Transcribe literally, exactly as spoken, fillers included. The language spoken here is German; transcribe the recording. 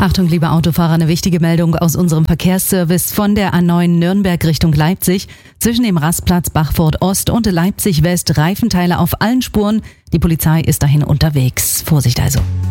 Achtung, liebe Autofahrer, eine wichtige Meldung aus unserem Verkehrsservice von der A neun Nürnberg Richtung Leipzig. Zwischen dem Rastplatz Bachfurt Ost und Leipzig West Reifenteile auf allen Spuren. Die Polizei ist dahin unterwegs. Vorsicht also.